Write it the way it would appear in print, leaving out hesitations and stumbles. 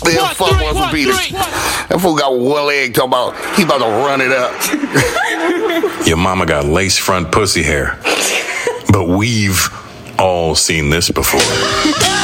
Them fuck ones will beat it. That fool got one leg talking about he about to run it up. Your mama got lace front pussy hair. But we've all seen this before.